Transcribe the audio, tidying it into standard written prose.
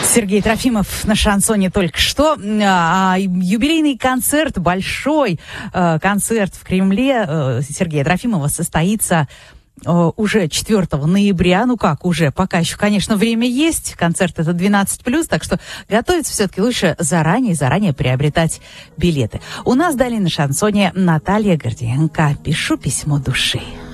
Сергей Трофимов на шансоне только что. Юбилейный концерт, большой концерт в Кремле Сергея Трофимова состоится уже 4 ноября. Ну как уже? Пока еще, конечно, время есть. Концерт это 12+, так что готовиться все-таки лучше заранее приобретать билеты. У нас далее на шансоне Наталья Гордиенко. Пишу письмо души.